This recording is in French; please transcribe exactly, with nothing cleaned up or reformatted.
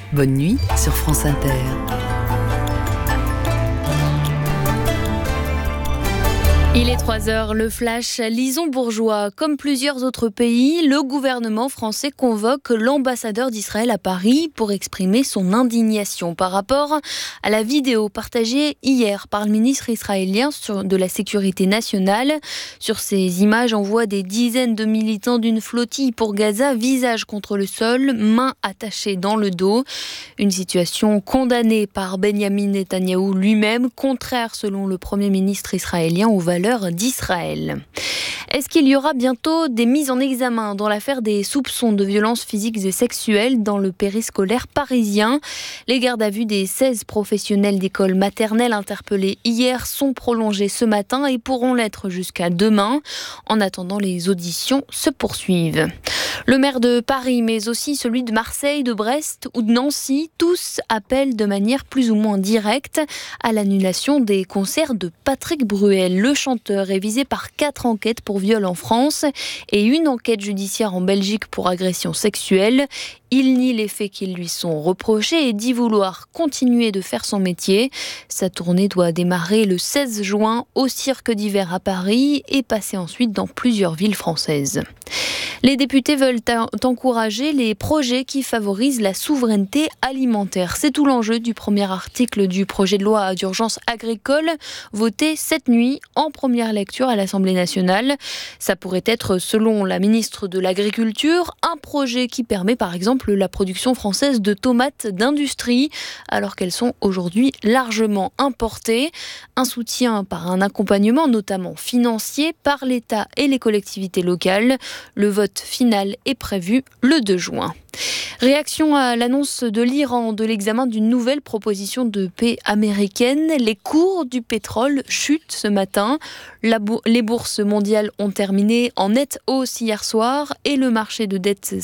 Bonne nuit sur France Inter. Il est trois heures, le flash Lison-Bourgeois. Comme plusieurs autres pays, le gouvernement français convoque l'ambassadeur d'Israël à Paris pour exprimer son indignation par rapport à la vidéo partagée hier par le ministre israélien de la Sécurité nationale. Sur ces images, on voit des dizaines de militants d'une flottille pour Gaza, visage contre le sol, mains attachées dans le dos. Une situation condamnée par Benyamin Netanyahou lui-même, contraire selon le Premier ministre israélien aux valeurs d'Israël. Est-ce qu'il y aura bientôt des mises en examen dans l'affaire des soupçons de violences physiques et sexuelles dans le périscolaire parisien ? Les gardes à vue des seize professionnels d'école maternelle interpellés hier sont prolongés ce matin et pourront l'être jusqu'à demain. En attendant, les auditions se poursuivent. Le maire de Paris, mais aussi celui de Marseille, de Brest ou de Nancy, tous appellent de manière plus ou moins directe à l'annulation des concerts de Patrick Bruel. Le chanteur est visé par quatre enquêtes pour viol en France et une enquête judiciaire en Belgique pour agression sexuelle. Il nie les faits qui lui sont reprochés et dit vouloir continuer de faire son métier. Sa tournée doit démarrer le seize juin au Cirque d'hiver à Paris et passer ensuite dans plusieurs villes françaises. Les députés veulent encourager les projets qui favorisent la souveraineté alimentaire. C'est tout l'enjeu du premier article du projet de loi d'urgence agricole, voté cette nuit en première lecture à l'Assemblée nationale. Ça pourrait être, selon la ministre de l'Agriculture, un projet qui permet par exemple la production française de tomates d'industrie, alors qu'elles sont aujourd'hui largement importées. Un soutien par un accompagnement, notamment financier, par l'État et les collectivités locales. Le vote final est prévu le deux juin. Réaction à l'annonce de l'Iran de l'examen d'une nouvelle proposition de paix américaine. Les cours du pétrole chutent ce matin. La bour- les bourses mondiales ont terminé en nette hausse hier soir et le marché de dette